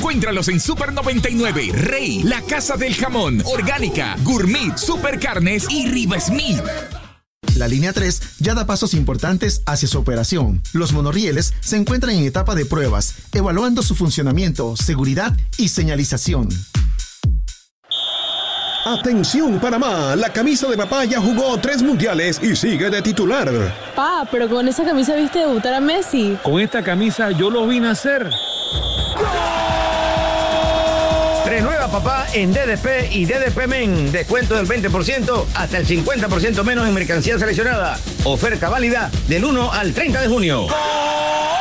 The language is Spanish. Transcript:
Encuéntralos en Super 99, Rey, La Casa del Jamón, Orgánica, Gourmet, Super Carnes y Riva Smith. La línea 3 ya da pasos importantes hacia su operación. Los monorrieles se encuentran en etapa de pruebas, evaluando su funcionamiento, seguridad y señalización. Atención Panamá, la camisa de papá ya jugó 3 mundiales y sigue de titular. Pa, pero con esa camisa viste debutar a Messi. Con esta camisa yo lo vi nacer. Renueva papá en DDP y DDP Men. Descuento del 20% hasta el 50% menos en mercancía seleccionada. Oferta válida del 1 al 30 de junio.